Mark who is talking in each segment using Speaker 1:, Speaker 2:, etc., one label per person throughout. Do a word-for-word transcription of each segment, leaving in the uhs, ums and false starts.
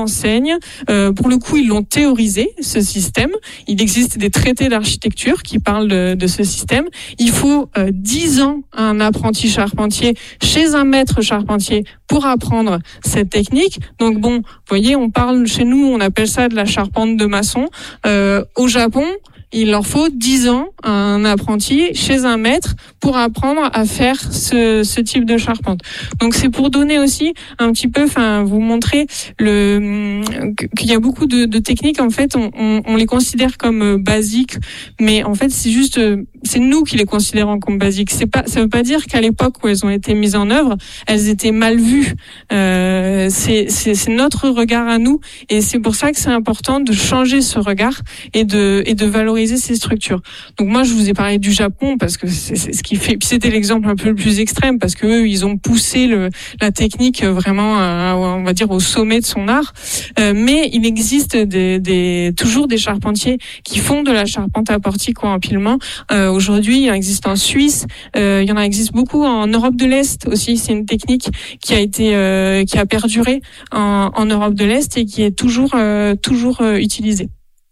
Speaker 1: enseignent. Euh, pour le coup, ils l'ont théorisé, ce système. Il existe des traités d'architecture qui parlent de, de ce système. Il faut euh, dix ans à un apprenti charpentier chez un maître charpentier pour apprendre cette technique. Donc bon, vous voyez, on parle chez nous, on appelle ça de la charpente de maçon. Euh, au Japon, il leur faut dix ans à un apprenti chez un maître pour apprendre à faire ce, ce type de charpente. Donc c'est pour donner aussi un petit peu, enfin vous montrer le qu'il y a beaucoup de, de techniques en fait, on, on, on les considère comme basiques, mais en fait c'est juste c'est nous qui les considérons comme basiques. C'est pas, ça veut pas dire qu'à l'époque où elles ont été mises en œuvre, elles étaient mal vues. Euh, c'est, c'est, c'est notre regard à nous, et c'est pour ça que c'est important de changer ce regard et de et de valoriser ces structures. Donc moi je vous ai parlé du Japon parce que c'est, c'est ce qui fait. Puis c'était l'exemple un peu le plus extrême parce que eux ils ont poussé le la technique vraiment à, on va dire au sommet de son art. Euh, mais il existe des, des toujours des charpentiers qui font de la charpente à portique ou à empilement. Euh, Aujourd'hui, il en existe en Suisse, euh, il y en a existe beaucoup en Europe de l'Est aussi. C'est une technique qui a été, euh, qui a perduré en, en Europe de l'Est et qui est toujours, euh, toujours euh, utilisée.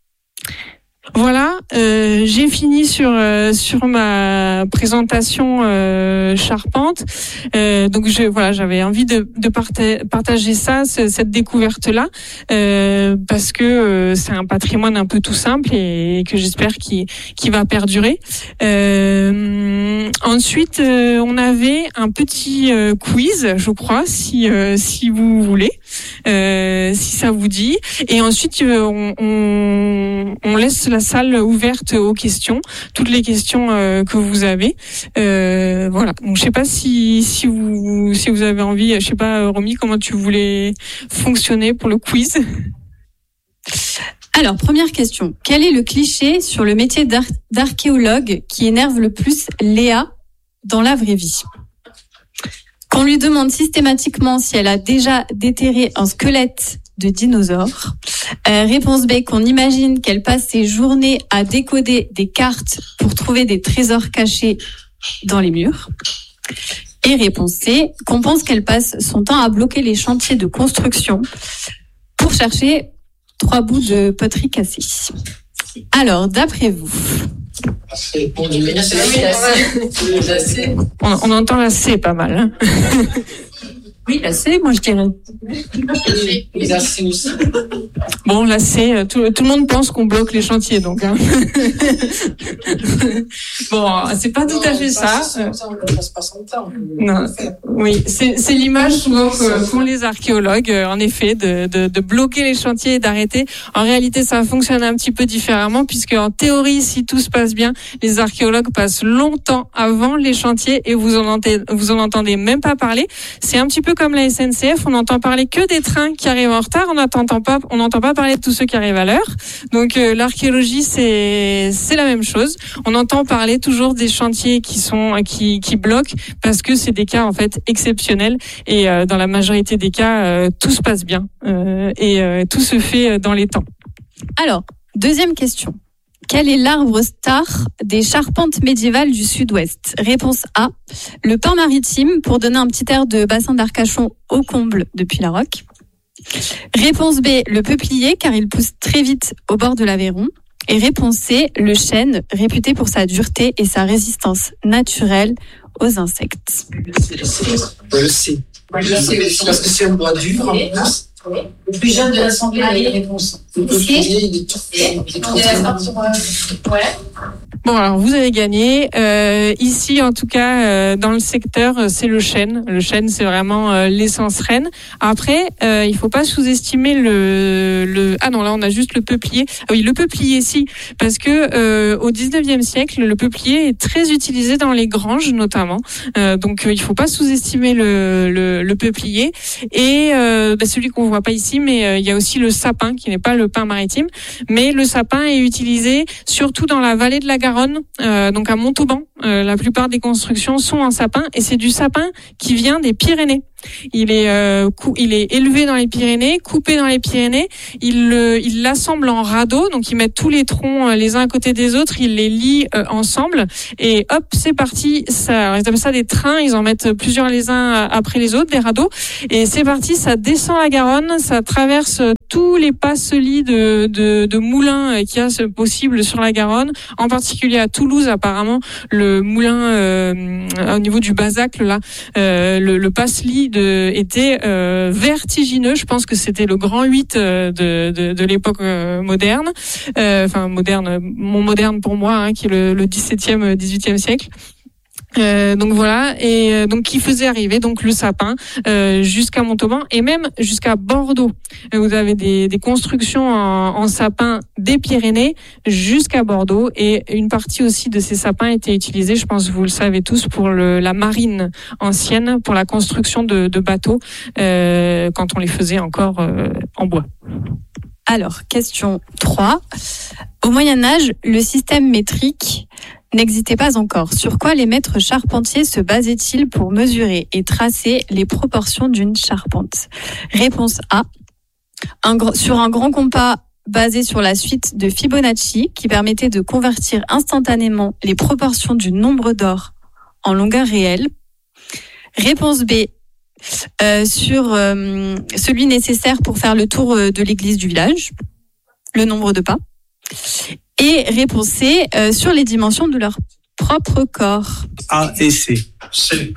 Speaker 1: Voilà, euh, j'ai fini sur euh, sur ma présentation euh, charpente. Euh, donc je voilà, j'avais envie de, de parta- partager ça, ce, cette découverte là, euh, parce que euh, c'est un patrimoine un peu tout simple et, et que j'espère qu'il qu'il va perdurer. Euh, ensuite, euh, on avait un petit euh, quiz, je crois, si euh, si vous voulez, euh, si ça vous dit. Et ensuite, euh, on, on on laisse la salle ouverte aux questions, toutes les questions euh, que vous avez. Euh, voilà. Donc je sais pas si si vous si vous avez envie, je sais pas Romy, comment tu voulais fonctionner pour le quiz.
Speaker 2: Alors première question, quel est le cliché sur le métier d'ar- d'archéologue qui énerve le plus Léa dans la vraie vie? Qu'on lui demande systématiquement si elle a déjà déterré un squelette de dinosaure. Euh, réponse B, qu'on imagine qu'elle passe ses journées à décoder des cartes pour trouver des trésors cachés dans les murs. Et réponse C, qu'on pense qu'elle passe son temps à bloquer les chantiers de construction pour chercher trois bouts de poterie cassée. Alors, d'après vous,
Speaker 1: on, on entend la C pas mal. Hein. Oui, la C, moi je dirais. Bon, la C, tout, tout le monde pense qu'on bloque les chantiers, donc. Hein. Bon, c'est pas tout à fait ça. Non, oui, c'est, c'est l'image souvent qu'ont les archéologues, en effet, de, de, de bloquer les chantiers et d'arrêter. En réalité, ça fonctionne un petit peu différemment, puisque en théorie, si tout se passe bien, les archéologues passent longtemps avant les chantiers et vous en entendez, vous en entendez même pas parler. C'est un petit peu comme la S N C F, on n'entend parler que des trains qui arrivent en retard, on n'entend pas, on n'entend pas parler de tous ceux qui arrivent à l'heure. Donc euh, l'archéologie, c'est c'est la même chose. On entend parler toujours des chantiers qui sont qui qui bloquent parce que c'est des cas en fait exceptionnels et euh, dans la majorité des cas, euh, tout se passe bien euh, et euh, tout se fait dans les temps.
Speaker 2: Alors, deuxième question. Quel est l'arbre star des charpentes médiévales du Sud-Ouest? Réponse A, le pin maritime, pour donner un petit air de bassin d'Arcachon au comble depuis la Roque. Réponse B, le peuplier, car il pousse très vite au bord de l'Aveyron. Et réponse C, le chêne, réputé pour sa dureté et sa résistance naturelle aux insectes.
Speaker 3: Le C. Parce que c'est un bois dur en plus. Le plus jeune de l'Assemblée a les réponses. Le peuplier, il est tout. On est d'accord sur. Ouais.
Speaker 1: Bon, alors vous avez gagné. Euh, ici, en tout cas, euh, dans le secteur, c'est le chêne. Le chêne, c'est vraiment euh, l'essence reine. Après, euh, il faut pas sous-estimer le, le. Ah non, là, on a juste le peuplier. Ah oui, le peuplier, si, parce que euh, au dix-neuvième siècle, le peuplier est très utilisé dans les granges, notamment. Euh, donc, euh, il faut pas sous-estimer le, le, le peuplier. Et euh, bah, celui qu'on voit pas ici, mais euh, il y a aussi le sapin, qui n'est pas le pin maritime, mais le sapin est utilisé surtout dans la vallée de la Garonne, euh, donc à Montauban. Euh, la plupart des constructions sont en sapin et c'est du sapin qui vient des Pyrénées. Il est, euh, cou- il est élevé dans les Pyrénées, coupé dans les Pyrénées. Il, euh, il l'assemble en radeau, donc ils mettent tous les troncs euh, les uns à côté des autres, ils les lient euh, ensemble et hop, c'est parti. Ça, ils appellent ça des trains. Ils en mettent plusieurs les uns après les autres, des radeaux, et c'est parti. Ça descend la Garonne, ça traverse tous les passelis de, de, de moulins qu'il y a possible sur la Garonne, en particulier à Toulouse. Apparemment, le moulin euh, au niveau du Bazacle, là, euh, le, le passelis de, était euh, vertigineux. Je pense que c'était le grand huit de, de, de l'époque euh, moderne, euh, enfin moderne, mon moderne pour moi, hein, qui est le, le dix-septième, dix-huitième siècle. Euh, donc voilà, et euh, donc qui faisait arriver donc le sapin euh, jusqu'à Montauban et même jusqu'à Bordeaux. Vous avez des, des constructions en, en sapin des Pyrénées jusqu'à Bordeaux, et une partie aussi de ces sapins était utilisée, je pense que vous le savez tous, pour le, la marine ancienne, pour la construction de, de bateaux euh, quand on les faisait encore euh, en bois.
Speaker 2: Alors, question trois. Au Moyen-Âge, le système métrique n'existait pas encore. Sur quoi les maîtres charpentiers se basaient-ils pour mesurer et tracer les proportions d'une charpente? Réponse A. Un, sur un grand compas basé sur la suite de Fibonacci qui permettait de convertir instantanément les proportions du nombre d'or en longueur réelle. Réponse B. Euh, sur euh, celui nécessaire pour faire le tour de l'église du village, le nombre de pas. Et réponse C, euh, sur les dimensions de leur propre corps.
Speaker 4: A et C.
Speaker 3: C.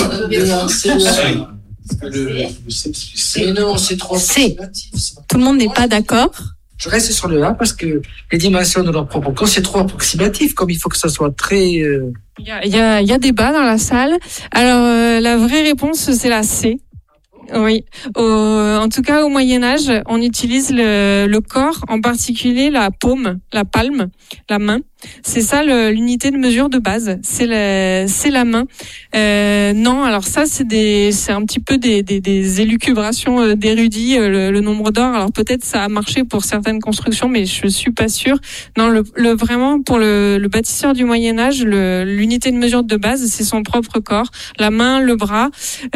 Speaker 3: Non, c'est trop
Speaker 2: C. Tout le monde n'est pas d'accord.
Speaker 5: Je reste sur le A parce que les dimensions de leur propre corps, c'est trop approximatif, comme il faut que ça soit très... Euh...
Speaker 1: Il y a, il y a, il y a débat dans la salle. Alors, euh, la vraie réponse, c'est la C. Oui. Au, en tout cas, au Moyen-Âge, on utilise le, le corps, en particulier la paume, la palme, la main. C'est ça le, l'unité de mesure de base. C'est la, c'est la main. Euh, non, alors ça, c'est des, c'est un petit peu des, des, des élucubrations d'érudits. Le, le nombre d'or. Alors peut-être ça a marché pour certaines constructions, mais je suis pas sûre. Non, le, le vraiment pour le, le bâtisseur du Moyen Âge, le, l'unité de mesure de base, c'est son propre corps, la main, le bras,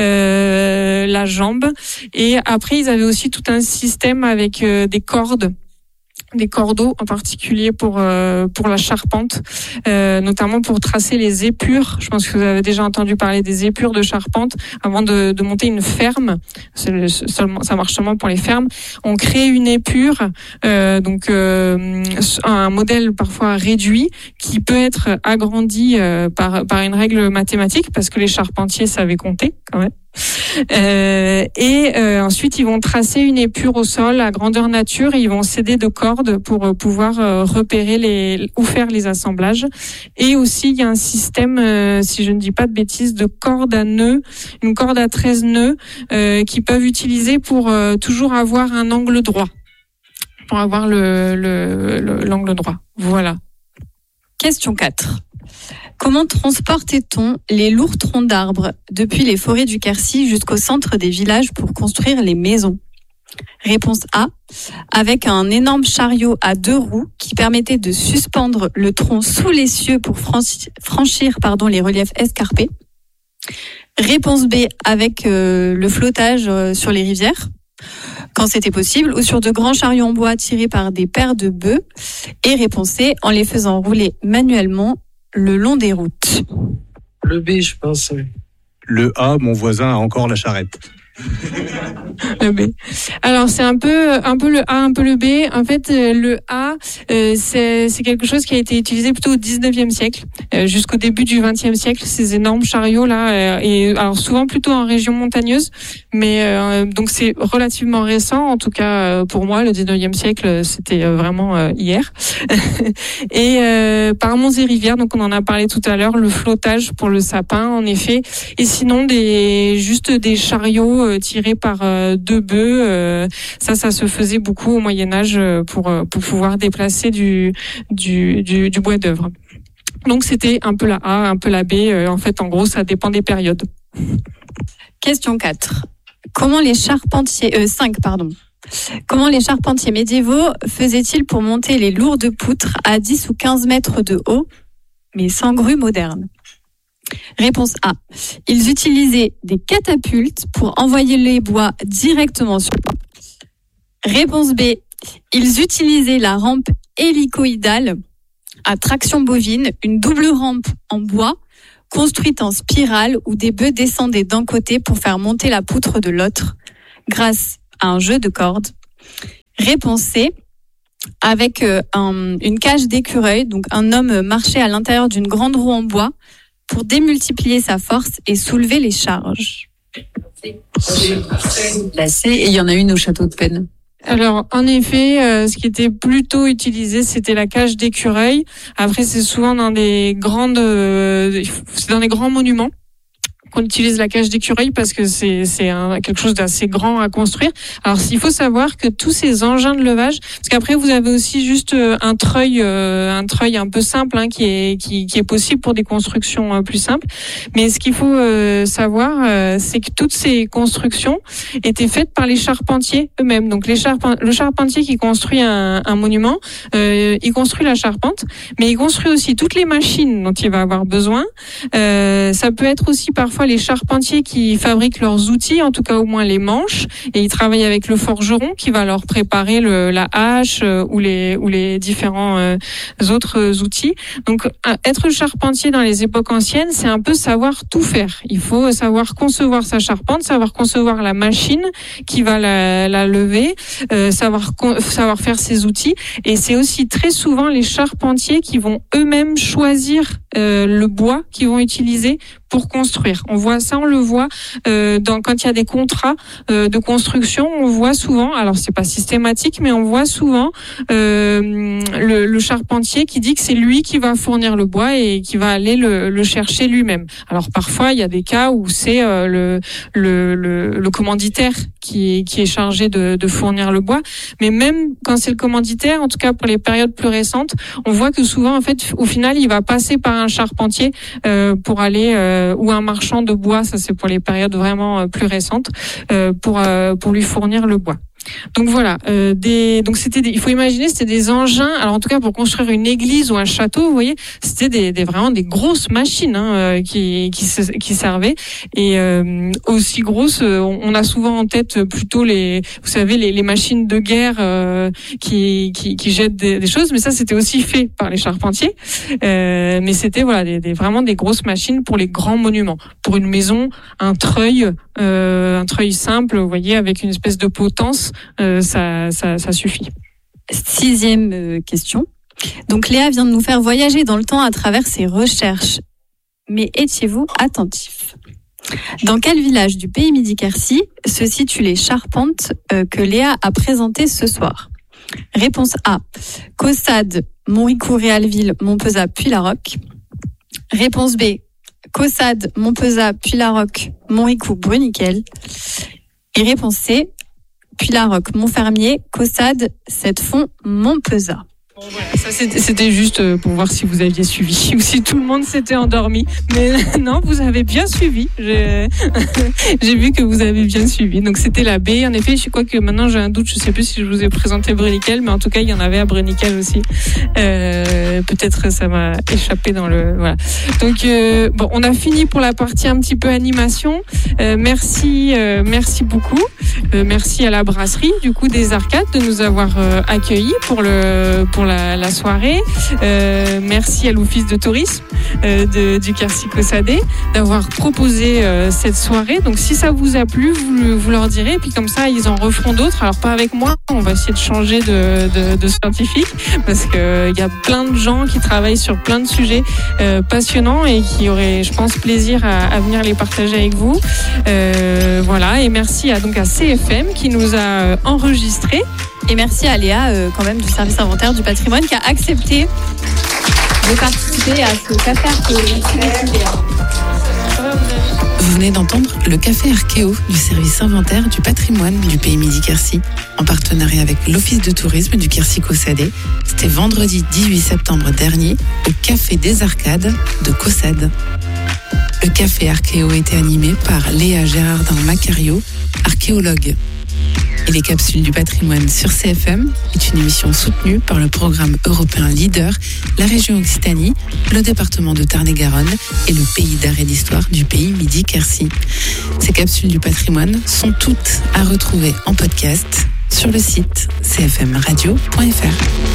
Speaker 1: euh, la jambe. Et après, ils avaient aussi tout un système avec euh, des cordes. Des cordeaux en particulier pour euh, pour la charpente, euh, notamment pour tracer les épures. Je pense que vous avez déjà entendu parler des épures de charpente. Avant de, de monter une ferme, c'est seulement, ça marche seulement pour les fermes. On crée une épure, euh, donc euh, un modèle parfois réduit qui peut être agrandi euh, par par une règle mathématique, parce que les charpentiers savaient compter quand même. Euh, et euh, ensuite ils vont tracer une épure au sol à grandeur nature et ils vont s'aider de cordes pour euh, pouvoir euh, repérer les ou faire les assemblages. Et aussi il y a un système, euh, si je ne dis pas de bêtises, de corde à nœuds, une corde à treize nœuds euh, qu'ils peuvent utiliser pour euh, toujours avoir un angle droit, pour avoir le, le, le l'angle droit. Voilà.
Speaker 2: Question quatre. Comment transportait-on les lourds troncs d'arbres depuis les forêts du Quercy jusqu'au centre des villages pour construire les maisons? Réponse A, avec un énorme chariot à deux roues qui permettait de suspendre le tronc sous les cieux pour franchir, franchir pardon, les reliefs escarpés. Réponse B, avec euh, le flottage euh, sur les rivières, quand c'était possible, ou sur de grands chariots en bois tirés par des paires de bœufs. Et réponse C, en les faisant rouler manuellement le long des routes.
Speaker 5: Le B, je pense.
Speaker 4: Le A, mon voisin a encore la charrette.
Speaker 1: Le B. Alors c'est un peu un peu le A, un peu le B. En fait, le A, euh, c'est c'est quelque chose qui a été utilisé plutôt au dix-neuvième siècle, euh, jusqu'au début du vingtième siècle. Ces énormes chariots là, euh, et alors souvent plutôt en région montagneuse, mais euh, donc c'est relativement récent. En tout cas euh, pour moi, le dix-neuvième siècle, c'était euh, vraiment euh, hier. Et euh, par monts et rivières, donc on en a parlé tout à l'heure, le flottage pour le sapin, en effet. Et sinon des juste des chariots euh, tirés par euh, deux bœufs. Euh, ça, ça se faisait beaucoup au Moyen Âge euh, pour euh, pour pouvoir déplacer du du du, du bois d'œuvre. Donc c'était un peu la A, un peu la B. Euh, en fait, en gros, ça dépend des périodes.
Speaker 2: Question quatre. Comment les charpentiers euh, cinq pardon. Comment les charpentiers médiévaux faisaient-ils pour monter les lourdes poutres à dix ou quinze mètres de haut, mais sans grue moderne? Réponse A. Ils utilisaient des catapultes pour envoyer les bois directement sur le bois. Réponse B. Ils utilisaient la rampe hélicoïdale à traction bovine, une double rampe en bois construite en spirale où des bœufs descendaient d'un côté pour faire monter la poutre de l'autre grâce à un jeu de cordes. Réponse C. Avec euh, un, une cage d'écureuil, donc un homme marchait à l'intérieur d'une grande roue en bois pour démultiplier sa force et soulever les charges.
Speaker 6: La C, et il y en a une au château de Penn.
Speaker 1: Alors, en effet, euh, ce qui était plutôt utilisé, c'était la cage d'écureuil. Après, c'est souvent dans des grandes, euh, c'est dans des grands monuments qu'on utilise la cage d'écureuil parce que c'est c'est un, quelque chose d'assez grand à construire. Alors, il faut savoir que tous ces engins de levage, parce qu'après vous avez aussi juste un treuil, euh, un treuil un peu simple hein, qui est qui, qui est possible pour des constructions euh, plus simples. Mais ce qu'il faut euh, savoir, euh, c'est que toutes ces constructions étaient faites par les charpentiers eux-mêmes. Donc les charpent- le charpentier qui construit un, un monument, euh, il construit la charpente, mais il construit aussi toutes les machines dont il va avoir besoin. Euh, ça peut être aussi parfois les charpentiers qui fabriquent leurs outils, en tout cas au moins les manches, et ils travaillent avec le forgeron qui va leur préparer le, la hache euh, ou les ou les différents euh, autres outils. Donc être charpentier dans les époques anciennes, c'est un peu savoir tout faire. Il faut savoir concevoir sa charpente, savoir concevoir la machine qui va la, la lever, euh, savoir savoir faire ses outils, et c'est aussi très souvent les charpentiers qui vont eux-mêmes choisir euh, le bois qu'ils vont utiliser pour construire. On voit ça, on le voit euh, dans, quand il y a des contrats euh, de construction, on voit souvent, alors c'est pas systématique, mais on voit souvent euh, le, le charpentier qui dit que c'est lui qui va fournir le bois et qui va aller le, le chercher lui-même. Alors parfois il y a des cas où c'est euh, le, le, le, le commanditaire qui, qui est chargé de, de fournir le bois, mais même quand c'est le commanditaire, en tout cas pour les périodes plus récentes, on voit que souvent en fait au final il va passer par un charpentier euh, pour aller euh, ou un marchand de bois, ça c'est pour les périodes vraiment plus récentes, euh, pour euh, pour lui fournir le bois. Donc voilà, euh, des, donc c'était, des, il faut imaginer, c'était des engins. Alors en tout cas pour construire une église ou un château, vous voyez, c'était des, des vraiment des grosses machines hein, euh, qui qui qui servaient. Et euh, aussi grosses, euh, on a souvent en tête plutôt les, vous savez, les, les machines de guerre euh, qui, qui qui jettent des, des choses. Mais ça c'était aussi fait par les charpentiers. Euh, mais c'était voilà des, des vraiment des grosses machines pour les grands monuments. Pour une maison, un treuil, euh, un treuil simple, vous voyez, avec une espèce de potence. Euh, ça, ça, ça suffit.
Speaker 2: Sixième euh, question. Donc Léa vient de nous faire voyager dans le temps à travers ses recherches. Mais étiez-vous attentifs ? Dans quel village du pays Midi-Quercy se situent les charpentes euh, que Léa a présentées ce soir ? Réponse A. Caussade, Montricourt, Réalville, Montpezat, Puy-la-Roque. Réponse B. Caussade, Montpezat, Puy-la-Roque, Montricourt, Bruniquel. Et réponse C. Puy-la-Roque, Montfermier, Caussade, Sept-Fonds, Montpezat.
Speaker 1: Bon, voilà, ça c'était, c'était juste pour voir si vous aviez suivi ou si tout le monde s'était endormi. Mais non, vous avez bien suivi. J'ai, j'ai vu que vous avez bien suivi. Donc c'était la B. En effet, je crois que maintenant j'ai un doute. Je sais plus si je vous ai présenté Bruniquel, mais en tout cas il y en avait à Bruniquel aussi. Euh, peut-être ça m'a échappé dans le. Voilà. Donc euh, bon, on a fini pour la partie un petit peu animation. Euh, merci, euh, merci beaucoup. Euh, merci à la brasserie du coup des Arcades de nous avoir euh, accueillis pour le pour la, la soirée. Euh, merci à l'Office de tourisme euh, de, du Quercy-Caussade d'avoir proposé euh, cette soirée. Donc si ça vous a plu, vous, vous leur direz. Et puis comme ça, ils en referont d'autres. Alors pas avec moi, on va essayer de changer de, de, de scientifique parce qu'il euh, y a plein de gens qui travaillent sur plein de sujets euh, passionnants et qui auraient, je pense, plaisir à, à venir les partager avec vous. Euh, voilà. Et merci à, donc à C F M qui nous a enregistrés.
Speaker 2: Et merci à Léa, euh, quand même, du service inventaire du patrimoine, qui a accepté de participer à ce café archéo.
Speaker 7: Vous venez d'entendre le café archéo du service inventaire du patrimoine du pays Midi-Quercy, en partenariat avec l'Office de tourisme du Quercy-Caussade. C'était vendredi dix-huit septembre dernier au Café des Arcades de Caussade. Le café archéo était animé par Léa Gérardin-Macario, archéologue. Et les capsules du patrimoine sur C F M est une émission soutenue par le programme européen Leader, la région Occitanie, le département de Tarn-et-Garonne et le pays d'art et d'histoire du pays Midi-Quercy. Ces capsules du patrimoine sont toutes à retrouver en podcast sur le site c f m radio point f r.